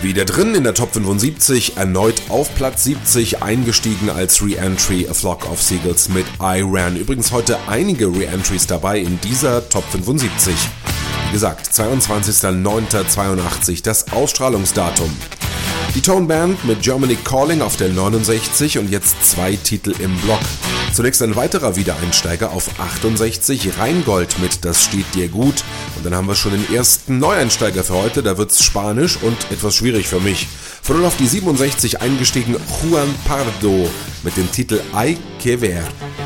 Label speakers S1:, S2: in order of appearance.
S1: Wieder drin in der Top 75, erneut auf Platz 70, eingestiegen als Re-Entry A Flock of Seagulls mit I Ran. Übrigens heute einige Re-Entries dabei in dieser Top 75. Wie gesagt, 22.09.82 das Ausstrahlungsdatum. Die Tone Band mit Germany Calling auf der 69 und jetzt 2 Titel im Block. Zunächst ein weiterer Wiedereinsteiger auf 68, Rheingold mit Das steht dir gut. Und dann haben wir schon den ersten Neueinsteiger für heute, da wird's spanisch und etwas schwierig für mich. Von 0 auf die 67 eingestiegen Juan Pardo mit dem Titel Hay que ver.